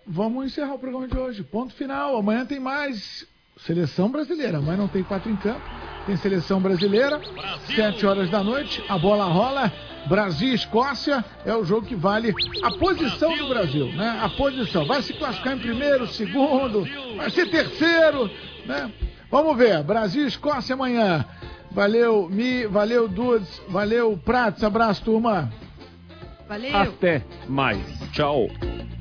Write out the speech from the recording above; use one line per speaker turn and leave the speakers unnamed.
Vamos encerrar o programa de hoje. Ponto final. Amanhã tem mais Seleção Brasileira. Amanhã não tem 4 em campo. Tem Seleção Brasileira. Brasil. 7 horas da noite. A bola rola. Brasil e Escócia. É o jogo que vale a posição do Brasil, né? A posição. Vai se classificar em primeiro, segundo. Vai ser terceiro, né? Vamos ver. Brasil e Escócia amanhã. Valeu, Mi. Valeu, Dudes. Valeu, Pratos. Abraço, turma.
Valeu.
Até mais. Tchau.